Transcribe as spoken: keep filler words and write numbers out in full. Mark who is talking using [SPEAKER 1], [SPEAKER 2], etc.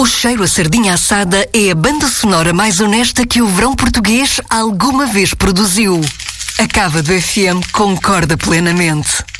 [SPEAKER 1] O Cheiro a Sardinha Assada é a banda sonora mais honesta que o verão português alguma vez produziu. A Cava do F M concorda plenamente.